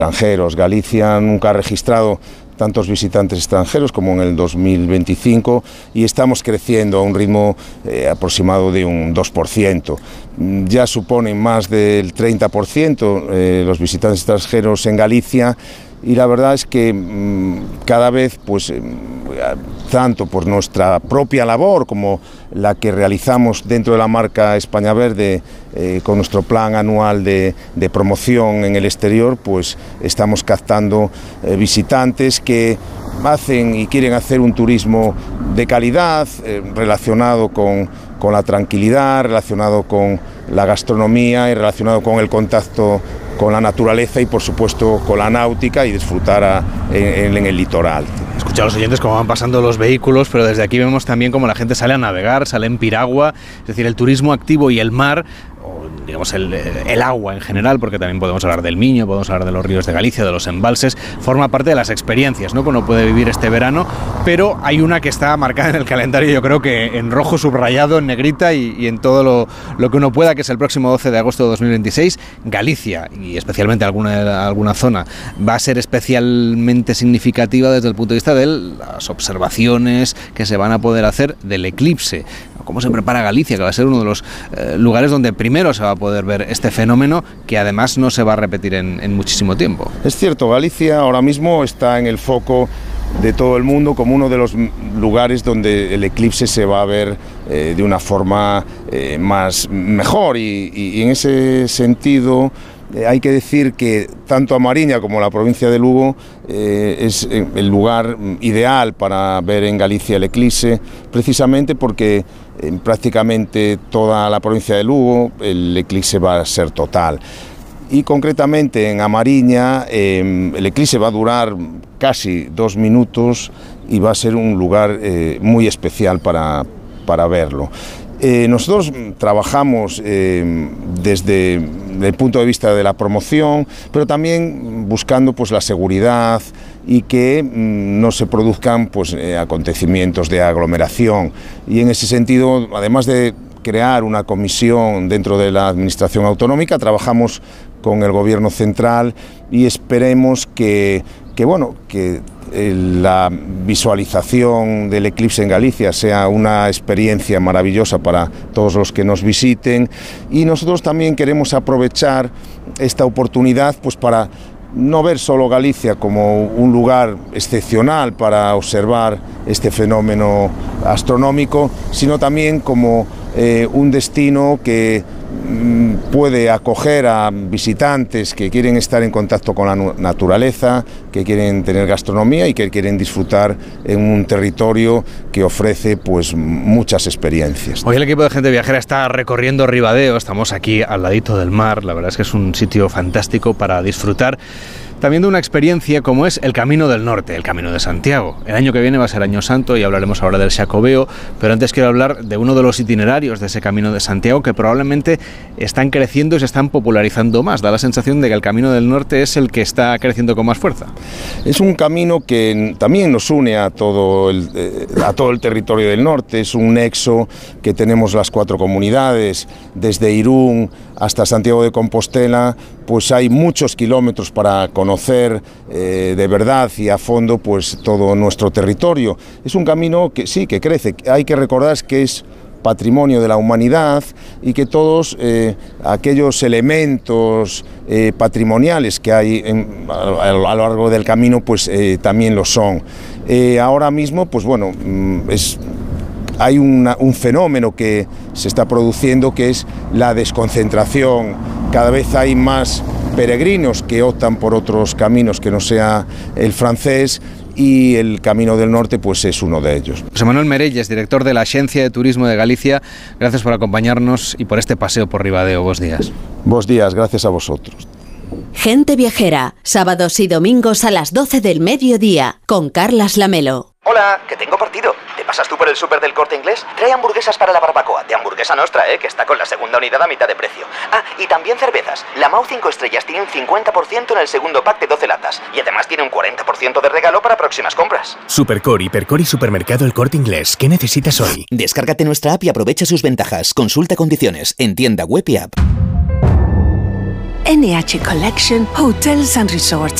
extranjeros. Galicia nunca ha registrado tantos visitantes extranjeros como en el 2025 y estamos creciendo a un ritmo aproximado de un 2%. Ya suponen más del 30% los visitantes extranjeros en Galicia y la verdad es que cada vez, pues, tanto por nuestra propia labor como la que realizamos dentro de la marca España Verde con nuestro plan anual de promoción en el exterior, pues estamos captando visitantes que hacen y quieren hacer un turismo de calidad relacionado con la tranquilidad, relacionado con la gastronomía y relacionado con el contacto con la naturaleza y por supuesto con la náutica y disfrutar en el litoral. Escucha a los oyentes cómo van pasando los vehículos, pero desde aquí vemos también cómo la gente sale a navegar, sale en piragua, es decir, el turismo activo y el mar, o digamos el agua en general, porque también podemos hablar del Miño, podemos hablar de los ríos de Galicia, de los embalses, forma parte de las experiencias, ¿no?, que uno puede vivir este verano, pero hay una que está marcada en el calendario, yo creo que en rojo subrayado, en negrita y en todo lo que uno pueda, que es el próximo 12 de agosto de 2026, Galicia, y especialmente alguna zona, va a ser especialmente significativa desde el punto de vista de las observaciones que se van a poder hacer del eclipse. ¿Cómo se prepara Galicia? Que va a ser uno de los lugares donde primero se va a poder ver este fenómeno, que además no se va a repetir en muchísimo tiempo. Es cierto, Galicia ahora mismo está en el foco de todo el mundo como uno de los lugares donde el eclipse se va a ver de una forma mejor y en ese sentido hay que decir que tanto A Mariña como la provincia de Lugo es el lugar ideal para ver en Galicia el eclipse, precisamente porque en prácticamente toda la provincia de Lugo el eclipse va a ser total. Y concretamente en A Mariña el eclipse va a durar casi 2 minutos y va a ser un lugar muy especial para verlo. Nosotros trabajamos desde el punto de vista de la promoción, pero también buscando pues la seguridad y que no se produzcan pues acontecimientos de aglomeración. Y en ese sentido, además de crear una comisión dentro de la Administración Autonómica, trabajamos con el Gobierno Central y esperemos que la visualización del eclipse en Galicia sea una experiencia maravillosa para todos los que nos visiten, y nosotros también queremos aprovechar esta oportunidad pues para no ver solo Galicia como un lugar excepcional para observar este fenómeno astronómico, sino también como un destino que puede acoger a visitantes que quieren estar en contacto con la naturaleza, que quieren tener gastronomía y que quieren disfrutar en un territorio que ofrece pues muchas experiencias. Hoy el equipo de Gente Viajera está recorriendo Ribadeo, estamos aquí al ladito del mar, la verdad es que es un sitio fantástico para disfrutar también de una experiencia como es el Camino del Norte, el Camino de Santiago. El año que viene va a ser Año Santo y hablaremos ahora del Xacobeo, pero antes quiero hablar de uno de los itinerarios de ese Camino de Santiago que probablemente están creciendo y se están popularizando más. Da la sensación de que el Camino del Norte es el que está creciendo con más fuerza. Es un camino que también nos une a todo el territorio del norte, es un nexo que tenemos las 4 comunidades, desde Irún hasta Santiago de Compostela, pues hay muchos kilómetros para conocer de verdad y a fondo pues todo nuestro territorio. Es un camino que sí, que crece, hay que recordar que es patrimonio de la humanidad y que todos aquellos elementos patrimoniales que hay a lo largo del camino pues también lo son. Ahora mismo pues bueno, hay un fenómeno que se está produciendo que es la desconcentración. Cada vez hay más peregrinos que optan por otros caminos que no sea el francés, y el Camino del Norte pues es uno de ellos. José Manuel Merelles, director de la Agencia de Turismo de Galicia, gracias por acompañarnos y por este paseo por Ribadeo. Buenos días. Buenos días, gracias a vosotros. Gente Viajera, sábados y domingos a las 12 del mediodía, con Carlas Lamelo. Hola, que tengo partido. ¿Te pasas tú por el súper del Corte Inglés? Trae hamburguesas para la barbacoa, de Hamburguesa Nostra, que está con la segunda unidad a mitad de precio. Ah, y también cervezas. La Mau 5 estrellas tiene un 50% en el segundo pack de 12 latas. Y además tiene un 40% de regalo para próximas compras. Supercor, Hipercor y Supermercado El Corte Inglés. ¿Qué necesitas hoy? Descárgate nuestra app y aprovecha sus ventajas. Consulta condiciones en tienda web y app. NH Collection Hotels and Resorts.